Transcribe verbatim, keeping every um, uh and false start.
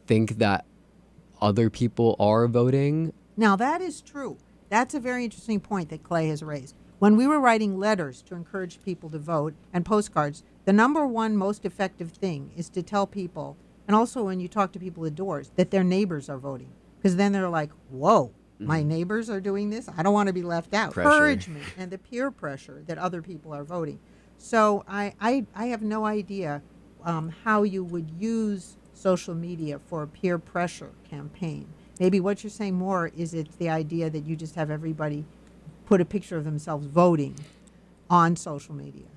think that other people are voting. Now, that is true. That's a very interesting point that Clay has raised. When we were writing letters to encourage people to vote and postcards, the number one most effective thing is to tell people, and also when you talk to people indoors, that their neighbors are voting. Because then they're like, whoa, my Mhm. neighbors are doing this? I don't want to be left out. Pressure. Encouragement and the peer pressure that other people are voting. So I, I, I have no idea um, how you would use social media for a peer pressure campaign. Maybe what you're saying more is it's the idea that you just have everybody put a picture of themselves voting on social media.